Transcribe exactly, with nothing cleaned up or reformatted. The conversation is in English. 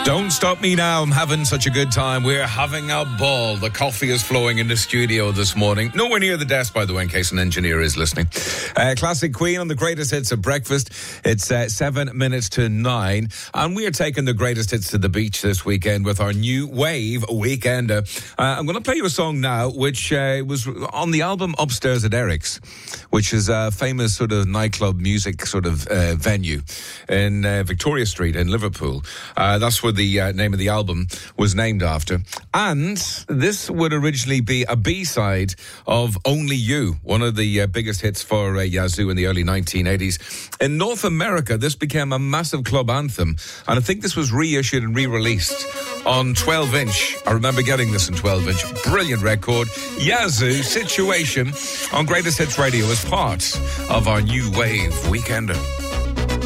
Don't stop me now. I'm having such a good time. We're having a ball. The coffee is flowing in the studio this morning. Nowhere near the desk, by the way, in case an engineer is listening. Uh, Classic Queen on the greatest hits of breakfast. It's uh, seven minutes to nine. And we are taking the greatest hits to the beach this weekend with our new Wave Weekender. Uh, I'm going to play you a song now, which uh, was on the album Upstairs at Eric's, which is a famous sort of nightclub music sort of uh, venue in uh, Victoria Street in Liverpool. Uh, that's where the uh, name of the album was named after. And this would originally be a B-side of Only You, one of the uh, biggest hits for uh, Yazoo in the early nineteen eighties. In North America, this became a massive club anthem, and I think this was reissued and re-released on twelve inch. I remember getting this in twelve inch. Brilliant record. Yazoo, Situation, on Greatest Hits Radio as part of our new Wave Weekender.